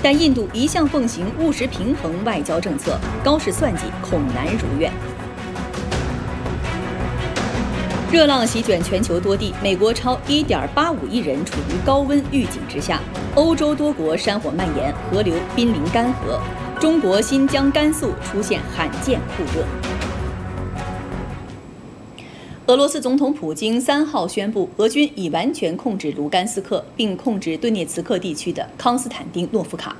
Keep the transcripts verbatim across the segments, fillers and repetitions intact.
但印度一向奉行务实平衡外交政策，高市算计恐难如愿。热浪席卷全球多地，美国超 一点八五亿人处于高温预警之下，欧洲多国山火蔓延，河流濒临干涸，中国新疆、甘肃出现罕见酷热。俄罗斯总统普京三号宣布，俄军已完全控制卢甘斯克，并控制顿涅茨克地区的康斯坦丁诺夫卡。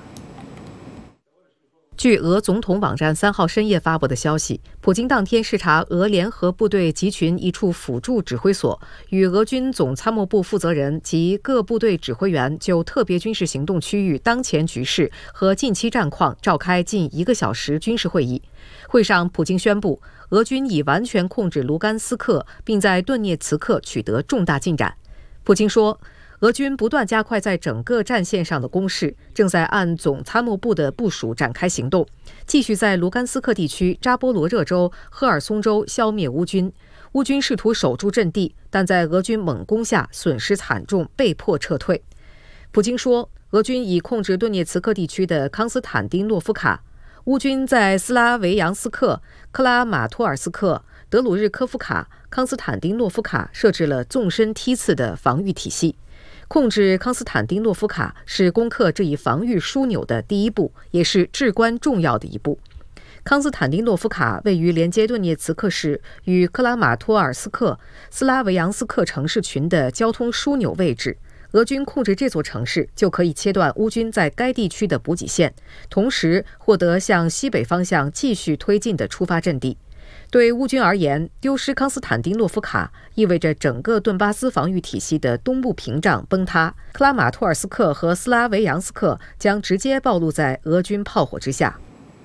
据俄总统网站三号深夜发布的消息，普京当天视察俄联合部队集群一处辅助指挥所，与俄军总参谋部负责人及各部队指挥员就特别军事行动区域当前局势和近期战况召开近一个小时军事会议。会上，普京宣布，俄军已完全控制卢甘斯克，并在顿涅茨克取得重大进展。普京说，俄军不断加快在整个战线上的攻势，正在按总参谋部的部署展开行动，继续在卢甘斯克地区扎波罗热州、赫尔松州消灭乌军。乌军试图守住阵地，但在俄军猛攻下损失惨重，被迫撤退。普京说，俄军已控制顿涅茨克地区的康斯坦丁诺夫卡，乌军在斯拉维扬斯克、克拉马托尔斯克、德鲁日科夫卡、康斯坦丁诺夫卡设置了纵深梯次的防御体系。控制康斯坦丁诺夫卡是攻克这一防御枢纽的第一步，也是至关重要的一步。康斯坦丁诺夫卡位于连接顿涅茨克市与克拉马托尔斯克、斯拉维扬斯克城市群的交通枢纽位置。俄军控制这座城市，就可以切断乌军在该地区的补给线，同时获得向西北方向继续推进的出发阵地。对乌军而言，丢失康斯坦丁诺夫卡意味着整个顿巴斯防御体系的东部屏障崩塌，克拉马托尔斯克和斯拉维扬斯克将直接暴露在俄军炮火之下。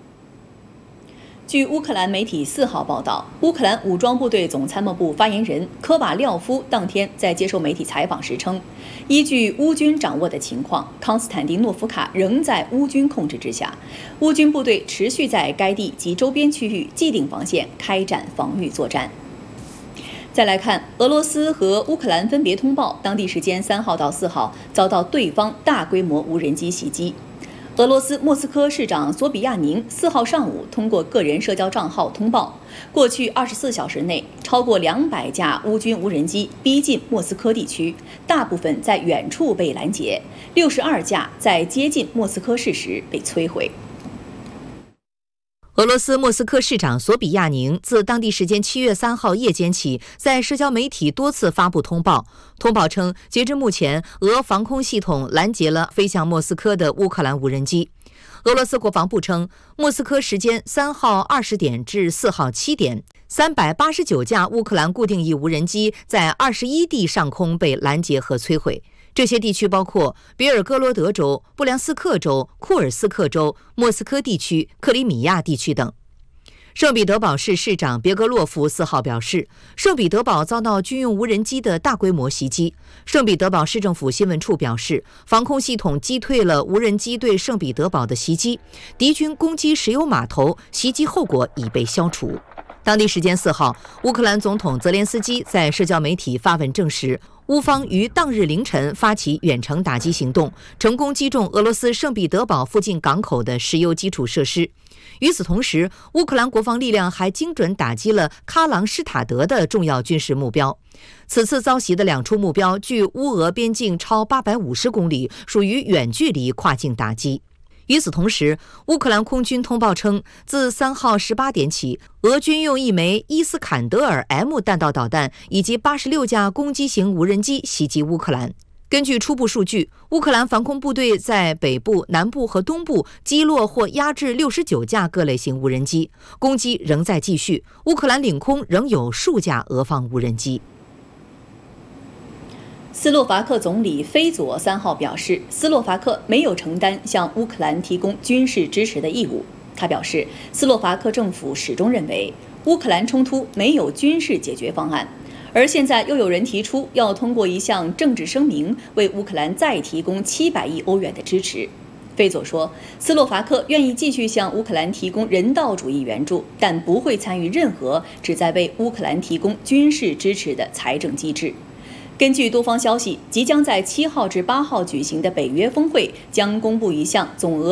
据乌克兰媒体四号报道，乌克兰武装部队总参谋部发言人科瓦廖夫当天在接受媒体采访时称，依据乌军掌握的情况，康斯坦丁诺夫卡仍在乌军控制之下，乌军部队持续在该地及周边区域既定防线开展防御作战。再来看，俄罗斯和乌克兰分别通报，当地时间三号到四号遭到对方大规模无人机袭击。俄罗斯莫斯科市长索比亚宁四号上午通过个人社交账号通报，过去二十四小时内，超过两百架乌军无人机逼近莫斯科地区，大部分在远处被拦截，六十二架在接近莫斯科市时被摧毁。 俄罗斯莫斯科市长索比亚宁自当地时间七月三号夜间起，在社交媒体多次发布通报。通报称，截至目前，俄防空系统拦截了飞向莫斯科的乌克兰无人机。俄罗斯国防部称，莫斯科时间三号二十点至四号七点，三百八十九架乌克兰固定翼无人机在二十一地上空被拦截和摧毁。这些地区包括别尔哥罗德州、布良斯克州、库尔斯克州、莫斯科地区、克里米亚地区等。圣彼得堡市市长别格洛夫四号表示，圣彼得堡遭到军用无人机的大规模袭击。圣彼得堡市政府新闻处表示，防空系统击退了无人机对圣彼得堡的袭击，敌军攻击石油码头，袭击后果已被消除。当地时间四号，乌克兰总统泽连斯基在社交媒体发文证实，乌方于当日凌晨发起远程打击行动，成功击中俄罗斯圣彼得堡附近港口的石油基础设施。与此同时，乌克兰国防力量还精准打击了喀朗施塔德的重要军事目标。此次遭袭的两处目标距乌俄边境超八百五十公里，属于远距离跨境打击。与此同时，乌克兰空军通报称，自三号十八点起，俄军用一枚伊斯坎德尔 M 弹道导弹以及八十六架攻击型无人机袭击乌克兰。根据初步数据，乌克兰防空部队在北部、南部和东部击落或压制六十九架各类型无人机，攻击仍在继续。乌克兰领空仍有数架俄方无人机。 斯洛伐克总理菲佐三号表示，斯洛伐克没有承担向乌克兰提供军事支持的义务。他表示，斯洛伐克政府始终认为乌克兰冲突没有军事解决方案，而现在又有人提出要通过一项政治声明为乌克兰再提供七百亿欧元的支持。菲佐说，斯洛伐克愿意继续向乌克兰提供人道主义援助，但不会参与任何旨在为乌克兰提供军事支持的财政机制。根据多方消息，即将在七号至八号举行的北约峰会将公布一项总额